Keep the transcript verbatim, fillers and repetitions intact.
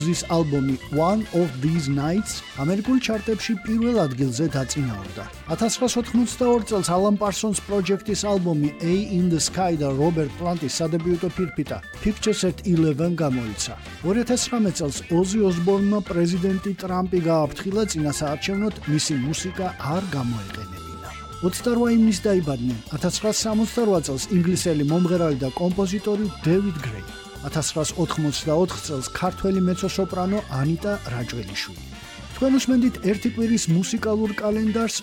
This album One of These Nights ამერიკულ ჩარტებში პირველ ადგილზე დაწინაურდა. ათას ცხრაასი ოთხმოცდაორი წელს Alan Parsons პროჯექტის ალბომი A in the Sky და Robert Plant-ის სადებიუტო ფირფიტა Pictures at eleven გამოიცა. ორი ათას ცხრამეტ წელს Ozzy Osbourne-მა პრეზიდენტი ტრამპი გააფრთხილა წინა საარჩევნოდ მისი მუსიკა არ გამოეყენებინა. ოცდაორ ივნისს დაიბადნენ ათას ცხრაასი სამოცდარვა წელს ინგლისელი მომღერალი და კომპოზიტორი David Gray. ათას ცხრაასი ოთხმოცდაოთხ წელს ქართველი მეცო-სოპრანო ანიტა რაჭველიშვილი. თქვენ უსმენთ ერთი კვირის მუსიკალურ კალენდარს